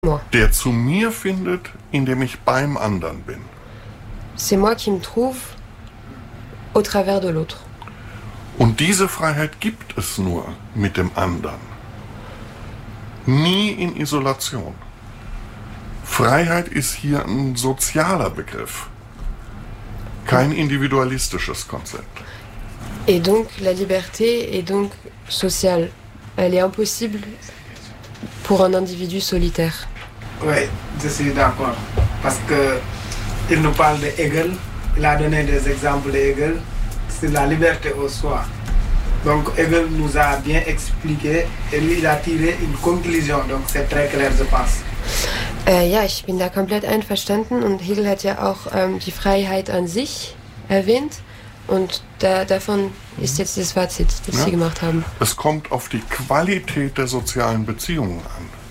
Moi. Der zu mir findet, indem ich beim anderen bin. C'est moi qui me trouve au travers de l'autre. Und diese Freiheit gibt es nur mit dem anderen. Nie in Isolation. Freiheit ist hier ein sozialer Begriff, kein individualistisches Konzept. Et donc la liberté est donc sociale. Elle est impossible pour un individu solitaire. Oui, je suis d'accord. Parce qu'il nous parle de Hegel, il a donné des exemples de Hegel, c'est la liberté au soi. Donc Hegel nous a bien expliqué et lui il a tiré une conclusion, donc c'est très clair, je pense. Ja, ich bin da komplett einverstanden und Hegel hat ja auch die Freiheit an sich erwähnt und davon ist jetzt das Fazit, das Sie gemacht haben. Es kommt auf die Qualität der sozialen Beziehungen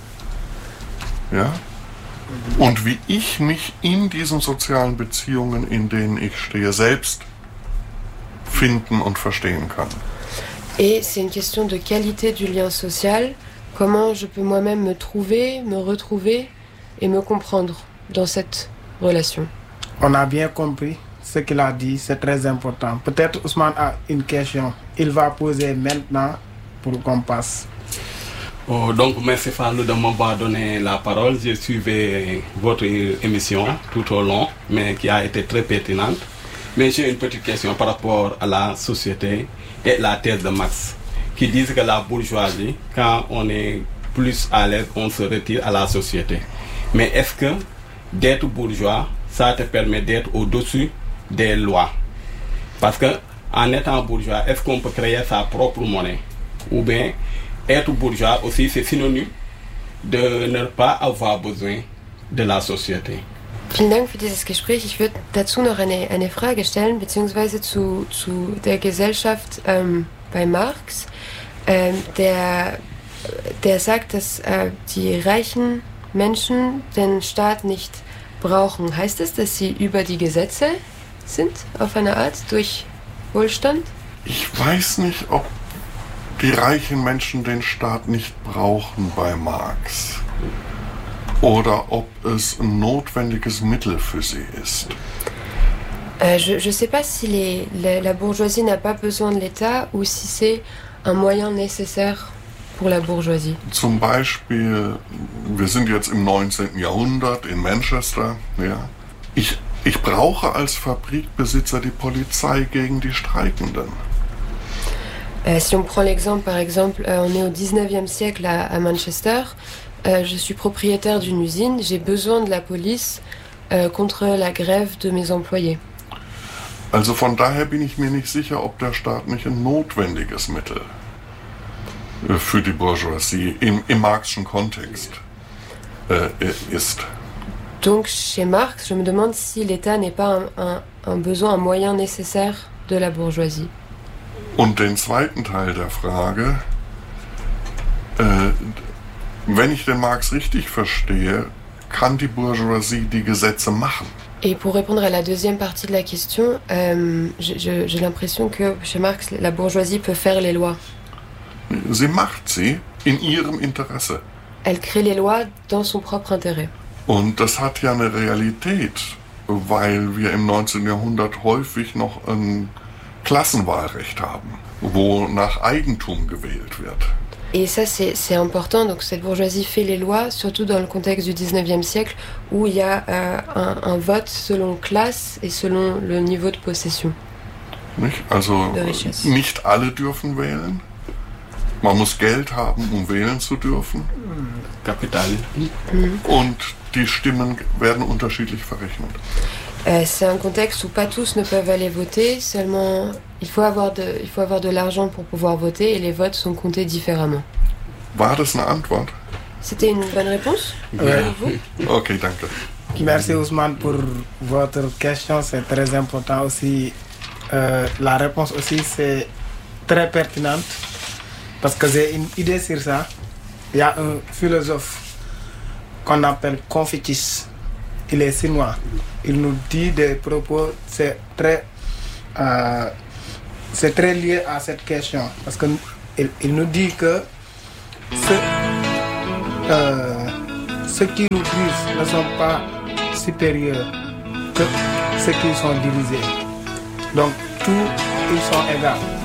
an. Ja? Und wie ich mich in diesen sozialen Beziehungen, in denen ich stehe, selbst finden und verstehen kann. Et c'est une question de qualité du lien social, comment je peux moi-même me trouver, me retrouver et me comprendre dans cette relation. On a bien compris ce qu'il a dit, c'est très important. Peut-être Ousmane a une question, il va poser maintenant pour qu'on passe. Donc, merci Fallou de m'avoir donné la parole. J'ai suivi votre émission tout au long, mais qui a été très pertinente. Mais j'ai une petite question par rapport à la société et la thèse de Marx, qui disent que la bourgeoisie, quand on est plus à l'aise, on se retire à la société. Mais est-ce que d'être bourgeois, ça te permet d'être au-dessus des lois? Parce que en étant bourgeois, est-ce qu'on peut créer sa propre monnaie? Ou bien être bourgeois aussi, c'est synonyme de ne pas avoir besoin de la Société. Vielen Dank für dieses Gespräch. Ich würde dazu noch eine Frage stellen, beziehungsweise zu der Gesellschaft bei Marx. Der sagt, dass die reichen Menschen den Staat nicht brauchen. Heißt das, dass sie über die Gesetze sind, auf eine Art, durch Wohlstand? Ich weiß nicht, ob die reichen Menschen den Staat nicht brauchen bei Marx. Oder ob es ein notwendiges Mittel für sie ist. Je ne sais pas si la bourgeoisie n'a pas besoin de l'État ou si c'est un moyen nécessaire pour la bourgeoisie. Zum Beispiel, wir sind jetzt im 19. Jahrhundert in Manchester. Ja. Ich brauche als Fabrikbesitzer die Polizei gegen die Streikenden. Si on prend l'exemple, par exemple, on est au 19e siècle à Manchester, je suis propriétaire d'une usine, j'ai besoin de la police contre la grève de mes employés. Also von daher bin ich mir nicht sicher, ob der Staat nicht ein notwendiges Mittel für die Bourgeoisie im Marxischen Kontext ist. Donc chez Marx, je me demande si l'État n'est pas un besoin, un moyen nécessaire de la bourgeoisie. Und den zweiten Teil der Frage, wenn ich den Marx richtig verstehe, kann die Bourgeoisie die Gesetze machen. Et pour répondre à la deuxième partie de la question, j'ai l'impression que chez Marx, la bourgeoisie peut faire les lois. Sie macht sie in ihrem Interesse. Elle crée les lois dans son propre intérêt. Und das hat ja eine Realität, weil wir im 19. Jahrhundert häufig noch ein Klassenwahlrecht haben, wo nach Eigentum gewählt wird. Et ça, c'est important. Donc cette bourgeoisie fait les lois, surtout dans le contexte du 19e siècle, où il y a un vote selon classe et selon le niveau de possession. Nicht? Also nicht alle dürfen wählen. Man muss Geld haben, um wählen zu dürfen. Kapital. Und die Stimmen werden unterschiedlich verrechnet. C'est un contexte où pas tous ne peuvent aller voter, seulement il faut avoir de l'argent pour pouvoir voter et les votes sont comptés différemment. War das eine Antwort? C'était une bonne réponse? Ok, danke. Merci Ousmane pour votre question, c'est très important aussi. La réponse aussi c'est très pertinente parce que j'ai une idée sur ça. Il y a un philosophe qu'on appelle Confucius. Il est chinois. Il nous dit des propos, c'est très lié à cette question. Parce qu'il nous dit que ce ceux qui nous dirigent ne sont pas supérieurs que ceux qui sont dirigés. Donc, tous, ils sont égaux.